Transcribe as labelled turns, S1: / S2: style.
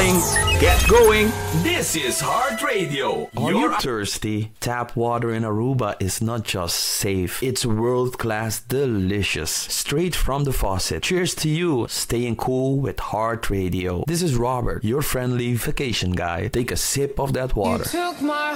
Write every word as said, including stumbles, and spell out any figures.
S1: smiling, get going. This is Heart Radio.
S2: Are you thirsty? Tap water in Aruba is not just safe, it's world-class delicious. Straight from the faucet. Cheers to you, staying cool with Heart Radio. This is Robert, your friendly vacation guy. Take a sip of that water.